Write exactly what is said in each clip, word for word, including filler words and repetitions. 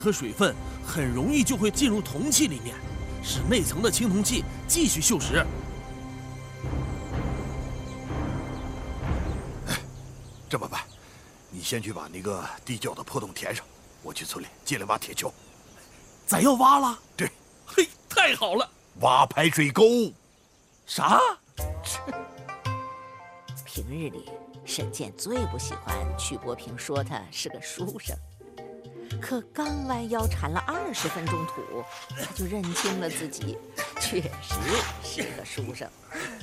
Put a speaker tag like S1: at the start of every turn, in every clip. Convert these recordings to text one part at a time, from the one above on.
S1: 和水分很容易就会进入铜器里面，使内层的青铜器继续锈蚀。
S2: 哎，这么办，你先去把那个地窖的破洞填上，我去村里借来挖铁锹。
S1: 咱要挖了？
S2: 对。
S1: 嘿，太好了！
S2: 挖排水沟。
S1: 啥？
S3: 平日里，沈健最不喜欢曲伯平说他是个书生，可刚弯腰铲了二十分钟土，他就认清了自己确实是个书生。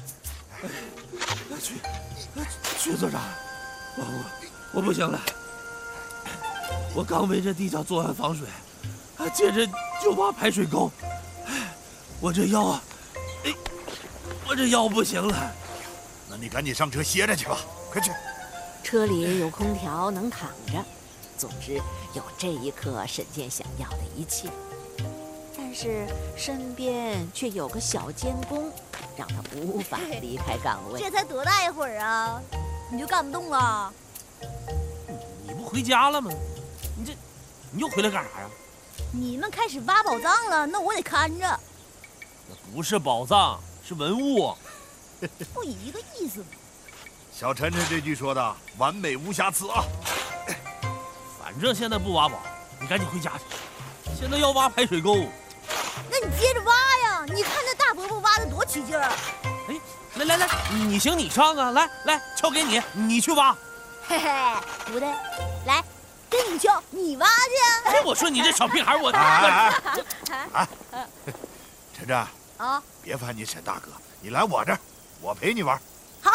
S1: 曲曲所长，我我我不行了，我刚为这地窖做完防水，接着就挖排水沟，我这腰啊，哎，我这腰不行了。
S2: 那你赶紧上车歇着去吧，快去。
S3: 车里有空调，能躺着。总之，有这一刻沈健想要的一切。但是身边却有个小监工，让他无法离开岗位。
S4: 这才多大一会儿啊，你就干不动了？
S1: 你不回家了吗？你这，你又回来干啥呀？
S4: 你们开始挖宝藏了，那我得看着。
S1: 那不是宝藏，是文物。
S4: 不一个意思吗？
S2: 小陈陈这句说的完美无瑕疵啊！
S1: 反正现在不挖宝，你赶紧回家去。现在要挖排水沟，
S4: 那你接着挖呀！你看那大伯伯挖的多起劲儿。
S1: 哎，来来来，你行你上啊！来来，锹给你，你去挖。
S4: 嘿嘿，不对，来，给你锹，你挖去。
S1: 哎，我说你这小屁孩，我
S2: 哎哎哎，陈真
S4: 啊，
S2: 别烦你沈大哥，你来我这儿，我陪你玩。
S4: 好。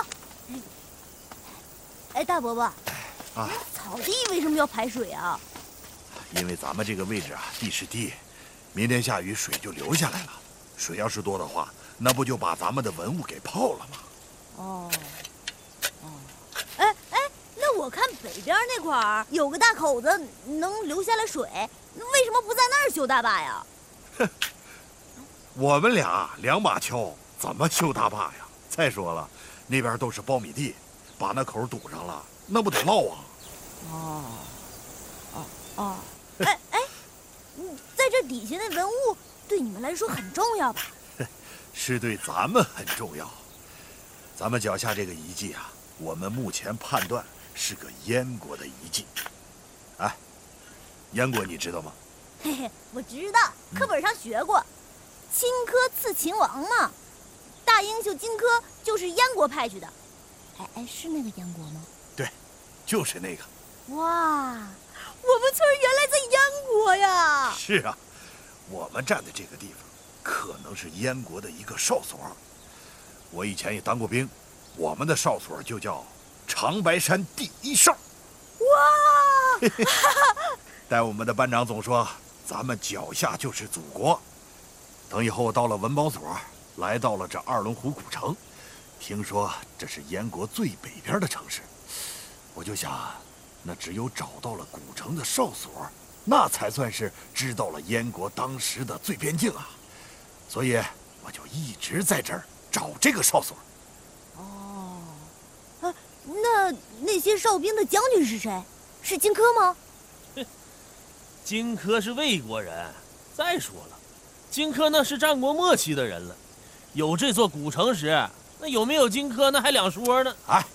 S4: 哎，大伯伯，
S2: 啊，
S4: 草地为什么要排水啊？
S2: 因为咱们这个位置啊，地势低，明天下雨水就流下来了。水要是多的话，那不就把咱们的文物给泡了吗？
S4: 哦，哦，哎哎，那我看北边那块儿有个大口子，能流下来水，为什么不在那儿修大坝呀？
S2: 哼，我们俩两把锹，怎么修大坝呀？再说了，那边都是苞米地。把那口堵上了，那不得涝啊！
S4: 哦，哦哦，哎哎，在这底下的文物对你们来说很重要吧？
S2: 是对咱们很重要。咱们脚下这个遗迹啊，我们目前判断是个燕国的遗迹。哎，燕国你知道吗？
S4: 嘿嘿，我知道，课本上学过，荆轲刺秦王嘛。大英雄荆轲就是燕国派去的。哎哎，是那个燕国吗？
S2: 对，就是那个。
S4: 哇，我们村原来在燕国呀！
S2: 是啊，我们站的这个地方，可能是燕国的一个哨所。我以前也当过兵，我们的哨所就叫长白山第一哨。
S4: 哇！
S2: 但我们的班长总说，咱们脚下就是祖国。等以后到了文保所，来到了这二龙湖古城。听说这是燕国最北边的城市，我就想，那只有找到了古城的哨所，那才算是知道了燕国当时的最边境啊。所以我就一直在这儿找这个哨所。
S4: 哦，啊，那那些哨兵的将军是谁？是荆轲吗？
S1: 荆轲是魏国人。再说了，荆轲那是战国末期的人了，有这座古城时。那有没有荆轲那还两说呢？
S2: 哎，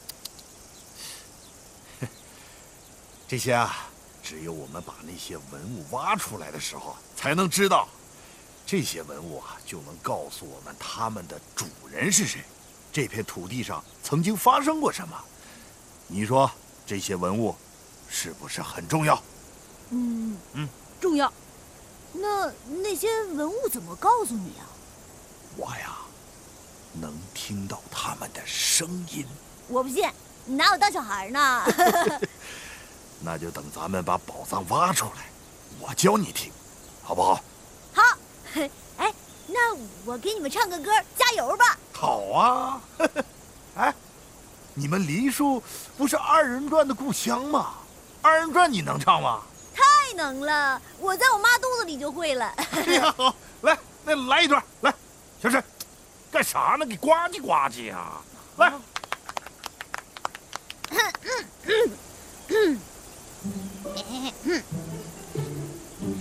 S2: 这些啊，只有我们把那些文物挖出来的时候才能知道。这些文物啊，就能告诉我们他们的主人是谁，这片土地上曾经发生过什么。你说这些文物是不是很重要？
S4: 嗯
S1: 嗯，
S4: 重要。那那些文物怎么告诉你啊？
S2: 我呀。能听到他们的声音。
S4: 我不信，你拿我当小孩呢？
S2: 那就等咱们把宝藏挖出来，我教你听，好不好？
S4: 好。哎，那我给你们唱个歌，加油吧！
S2: 好啊。哎，你们梨树不是二人转的故乡吗？二人转你能唱吗？
S4: 太能了，我在我妈肚子里就会了。
S2: 哎呀，好，来，那来一段，来，小沈。干啥呢？给呱唧呱唧呀！来，